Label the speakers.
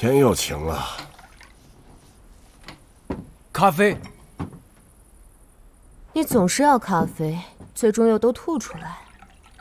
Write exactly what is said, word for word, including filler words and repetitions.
Speaker 1: 天又晴了。
Speaker 2: 咖啡。
Speaker 3: 你总是要咖啡，最终又都吐出来。